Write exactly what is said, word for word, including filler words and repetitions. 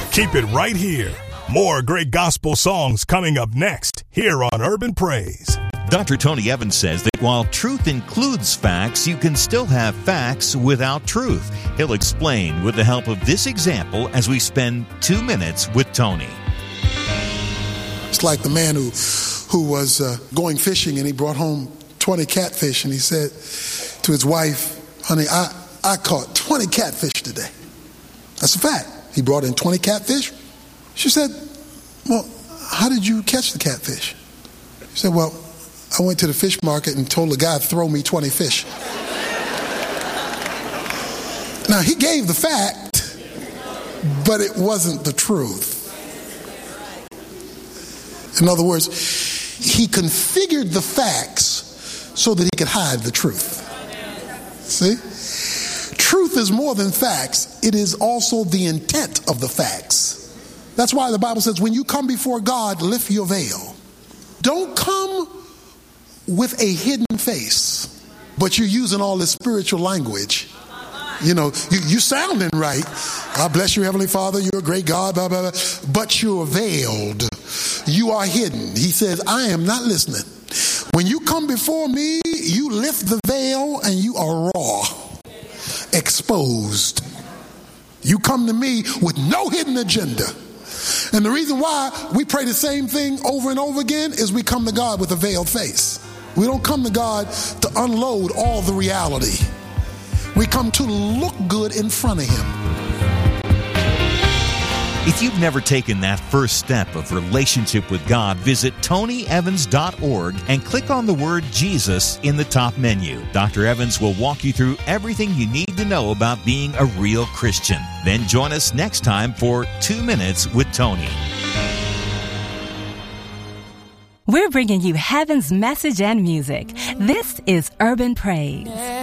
Keep it right here. More great gospel songs coming up next here on Urban Praise. Doctor Tony Evans says that while truth includes facts, you can still have facts without truth. He'll explain with the help of this example as we spend two minutes with Tony. It's like the man who who was uh, going fishing and he brought home twenty catfish and he said to his wife, honey, I, I caught twenty catfish today. That's a fact. He brought in twenty catfish. She said, well, how did you catch the catfish? He said, well, I went to the fish market and told the guy to throw me twenty fish. Now, he gave the fact, but it wasn't the truth. In other words, he configured the facts so that he could hide the truth. See? Truth is more than facts. It is also the intent of the facts. That's why the Bible says, when you come before God, lift your veil. Don't come with a hidden face, but you're using all this spiritual language. You know, you, you sounding right. I bless you, Heavenly Father. You're a great God, blah, blah, blah. But you're veiled. You are hidden. He says, I am not listening. When you come before me, you lift the veil and you are raw, exposed. You come to me with no hidden agenda. And the reason why we pray the same thing over and over again is we come to God with a veiled face. We don't come to God to unload all the reality. We come to look good in front of Him. If you've never taken that first step of relationship with God, visit tony evans dot org and click on the word Jesus in the top menu. Doctor Evans will walk you through everything you need to know about being a real Christian. Then join us next time for Two Minutes with Tony. We're bringing you heaven's message and music. This is Urban Praise.